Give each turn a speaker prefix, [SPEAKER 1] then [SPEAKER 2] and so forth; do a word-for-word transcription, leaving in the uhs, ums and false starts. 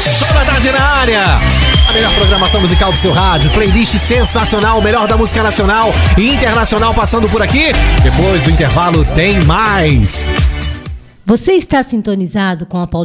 [SPEAKER 1] Show da Tarde na área. A melhor programação musical do seu rádio, playlist sensacional, o melhor da música nacional e internacional passando por aqui. Depois do intervalo tem mais.
[SPEAKER 2] Você está sintonizado com a Paulista